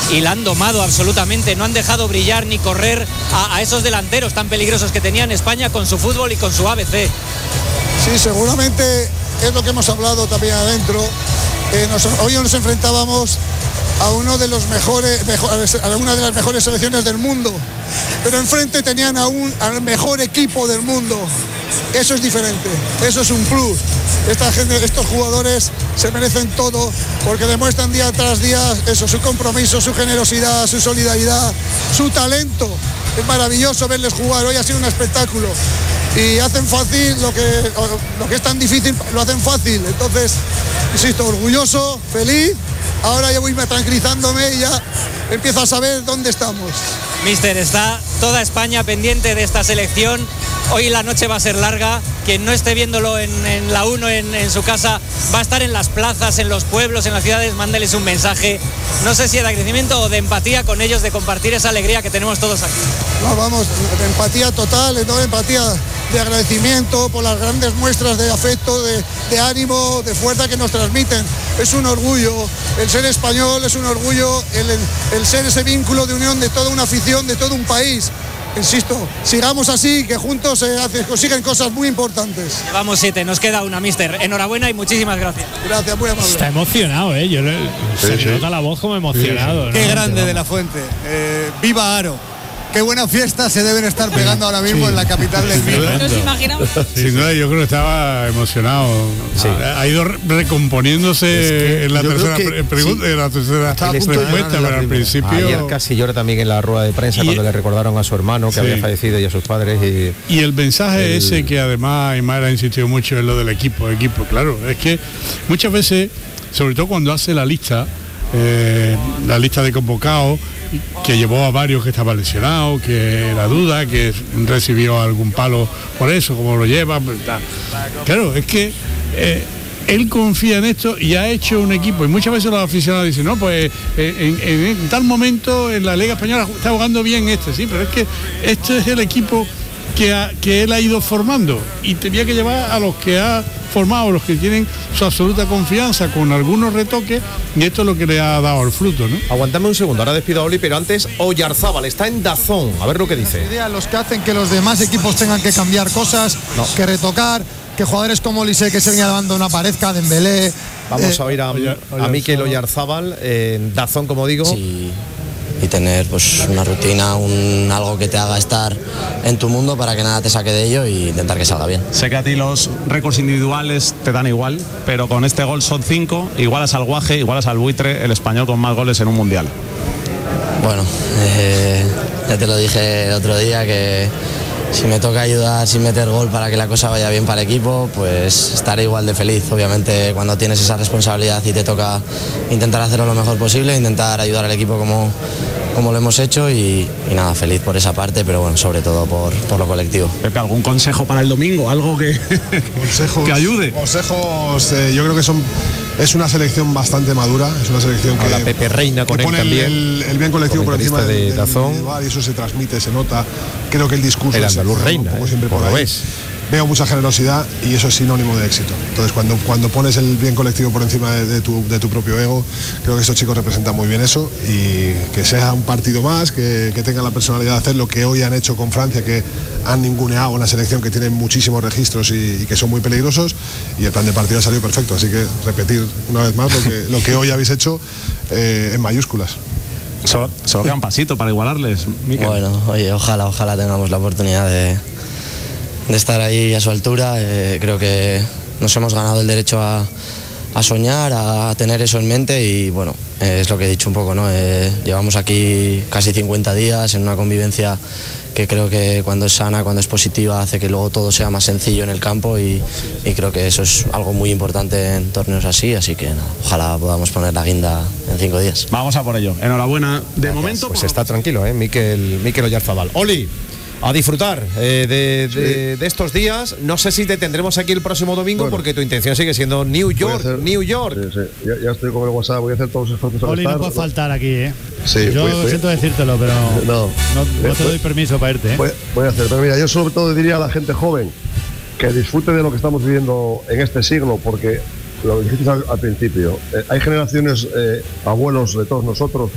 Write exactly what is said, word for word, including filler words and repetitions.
y la han domado absolutamente, no han dejado brillar ni correr a, a esos delanteros tan peligrosos que tenía en España con su fútbol y con su A B C. Sí, seguramente es lo que hemos hablado también adentro. Eh, nos, hoy nos enfrentábamos a uno de los mejores, mejores, a una de las mejores selecciones del mundo, pero enfrente tenían a un, al mejor equipo del mundo. Eso es diferente, eso es un plus. Esta gente, estos jugadores se merecen todo porque demuestran día tras día eso, su compromiso, su generosidad, su solidaridad, su talento. Es maravilloso verles jugar, hoy ha sido un espectáculo y hacen fácil lo que, lo que es tan difícil, lo hacen fácil. Entonces, insisto, orgulloso, feliz. Ahora ya voy tranquilizándome y ya empiezo a saber dónde estamos. Mister, está toda España pendiente de esta selección. Hoy la noche va a ser larga. Quien no esté viéndolo en, en la uno en, en su casa va a estar en las plazas, en los pueblos, en las ciudades. Mándeles un mensaje, no sé si de agradecimiento o de empatía con ellos, de compartir esa alegría que tenemos todos aquí. No, vamos, de empatía total, de empatía, de agradecimiento por las grandes muestras de afecto, de, de ánimo, de fuerza que nos transmiten. Es un orgullo el ser español, es un orgullo el, el, el ser ese vínculo de unión de toda una afición, de todo un país. Insisto, sigamos así, que juntos se hace, consiguen cosas muy importantes. Llevamos siete, nos queda una, mister. Enhorabuena y muchísimas gracias. Gracias, muy amable. Está emocionado, ¿eh? Yo le, sí, se sí. le nota la voz como emocionado. Sí. ¿no? Qué grande de la Fuente. Eh, ¡Viva Aro! Qué buena fiesta se deben estar pegando ahora mismo sí. en la capital del vino. ¿Nos imaginamos? Sin duda, yo creo que estaba emocionado. Sí. Ha, ha ido recomponiéndose es que en la tercera que, pregunta, sí. en la tercera respuesta, pero al principio. Ayer casi llora también en la rueda de prensa y cuando le recordaron a su hermano que sí. había fallecido y a sus padres. Y, y el mensaje el... ese que además Aymar ha insistido mucho en lo del equipo, equipo, claro. Es que muchas veces, sobre todo cuando hace la lista, eh, la lista de convocados, que llevó a varios que estaban lesionados, que era duda, que recibió algún palo por eso, como lo lleva. Claro, es que eh, él confía en esto y ha hecho un equipo, y muchas veces los aficionados dicen, no, pues eh, en, en, en tal momento en la Liga Española está jugando bien este, sí, pero es que este es el equipo que, ha, que él ha ido formando y tenía que llevar a los que ha formado, los que tienen su absoluta confianza con algunos retoques, y esto es lo que le ha dado el fruto, ¿no? Aguantame un segundo, ahora despido a Oli, pero antes Oyarzábal está en Dazón, a ver lo que dice. Idea, los que hacen que los demás equipos tengan que cambiar cosas, no. que retocar, que jugadores como Olise que se venía dando una paredca, Dembélé. Vamos eh, a oír a, a Mikel Oyarzábal en Dazón, como digo. Sí. Y tener pues una rutina, un algo que te haga estar en tu mundo para que nada te saque de ello y intentar que salga bien. Sé que a ti los récords individuales te dan igual, pero con este gol son cinco, igualas al Guaje, igualas al Buitre, el español con más goles en un mundial. Bueno, eh, ya te lo dije el otro día que si me toca ayudar sin meter gol para que la cosa vaya bien para el equipo, pues estaré igual de feliz. Obviamente cuando tienes esa responsabilidad y te toca intentar hacerlo lo mejor posible, intentar ayudar al equipo como, como lo hemos hecho y, y nada, feliz por esa parte, pero bueno, sobre todo por, por lo colectivo. Pepe, ¿algún consejo para el domingo? ¿Algo que, consejos, que ayude? Consejos, eh, yo creo que son... Es una selección bastante madura, es una selección que, la Pepe Reina con que pone él también, el, el bien colectivo por encima de del, Dazón. del y eso se transmite, se nota. Creo que el discurso el es andaluz Reina, como eh, siempre por lo ahí. ves. Veo mucha generosidad y eso es sinónimo de éxito. Entonces cuando, cuando pones el bien colectivo por encima de, de, tu, de tu propio ego, creo que estos chicos representan muy bien eso y que sea un partido más, que, que tengan la personalidad de hacer lo que hoy han hecho con Francia, que han ninguneado una selección que tiene muchísimos registros y, y que son muy peligrosos, y el plan de partido ha salido perfecto, así que repetir una vez más lo que, lo que hoy habéis hecho eh, en mayúsculas. Solo, solo queda un pasito para igualarles, Mikel. Bueno, oye, ojalá, ojalá tengamos la oportunidad de, de estar ahí a su altura. Eh, creo que nos hemos ganado el derecho a, a soñar, a tener eso en mente y bueno, eh, es lo que he dicho un poco, ¿no? Eh, llevamos aquí casi cincuenta días en una convivencia que creo que cuando es sana, cuando es positiva, hace que luego todo sea más sencillo en el campo y, y creo que eso es algo muy importante en torneos así, así que no, ojalá podamos poner la guinda en cinco días. Vamos a por ello. Enhorabuena. De Gracias. momento... Pues está tranquilo, ¿eh? Mikel, Mikel Oyarzábal. Oli, a disfrutar eh, de, sí. de, de estos días. No sé si te tendremos aquí el próximo domingo, bueno, porque tu intención sigue siendo New York, hacer, New York. Sí, sí. Ya, ya estoy con el WhatsApp, voy a hacer todos los esfuerzos. Oli, no puedes faltar aquí, ¿eh? Sí, yo voy, voy. siento decírtelo, pero no, no, no te doy permiso para irte, ¿eh? Voy, voy a hacer, pero mira, yo sobre todo diría a la gente joven que disfrute de lo que estamos viviendo en este siglo, porque lo dijiste al, al principio, eh, hay generaciones, eh, abuelos de todos nosotros,